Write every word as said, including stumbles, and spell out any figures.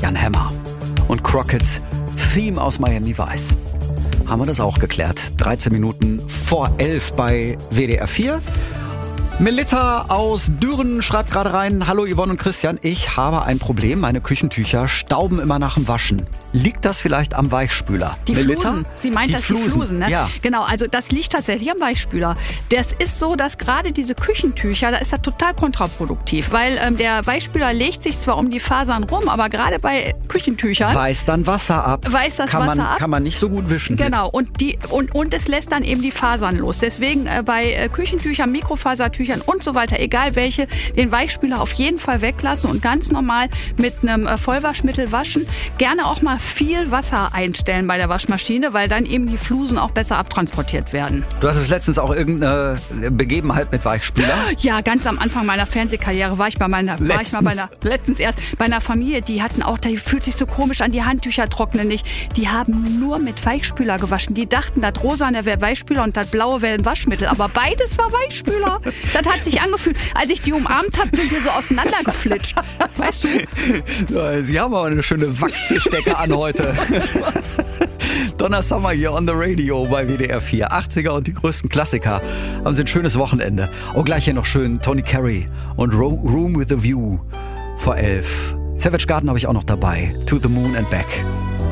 Jan Hammer und Crockett's Theme aus Miami Vice. Haben wir das auch geklärt. dreizehn Minuten vor elf bei W D R vier. Melitta aus Düren schreibt gerade rein: Hallo Yvonne und Christian, ich habe ein Problem. Meine Küchentücher stauben immer nach dem Waschen. Liegt das vielleicht am Weichspüler? Die Melitta? Flusen. Sie meint die das Flusen. die Flusen, ne? Ja. Genau, also das liegt tatsächlich am Weichspüler. Das ist so, dass gerade diese Küchentücher, da ist das total kontraproduktiv, weil ähm, der Weichspüler legt sich zwar um die Fasern rum, aber gerade bei Küchentüchern Weiß dann Wasser ab. Weiß das kann Wasser man, ab. Kann man nicht so gut wischen. Genau, und, die, und, und es lässt dann eben die Fasern los. Deswegen äh, bei äh, Küchentüchern, Mikrofasertüchern und so weiter, egal welche, den Weichspüler auf jeden Fall weglassen und ganz normal mit einem äh, Vollwaschmittel waschen. Gerne auch mal viel Wasser einstellen bei der Waschmaschine, weil dann eben die Flusen auch besser abtransportiert werden. Du hattest letztens auch irgendeine Begebenheit mit Weichspüler? Ja, ganz am Anfang meiner Fernsehkarriere war ich bei meiner, war ich mal bei einer, letztens erst bei einer Familie, die hatten auch, die fühlt sich so komisch an, die Handtücher trocknen nicht. Die haben nur mit Weichspüler gewaschen. Die dachten, das Rosane wäre Weichspüler und das Blaue wäre ein Waschmittel. Aber beides war Weichspüler. Das hat sich angefühlt. Als ich die umarmt habe, sind wir so auseinandergeflitscht. Weißt du? Ja, Sie haben aber eine schöne Wachstischdecke an heute. Donna Summer hier on the Radio bei W D R vier. achtziger und die größten Klassiker. Haben Sie ein schönes Wochenende. Oh, gleich hier noch schön Tony Carey und Room with a View vor elf. Savage Garden habe ich auch noch dabei. To the Moon and Back.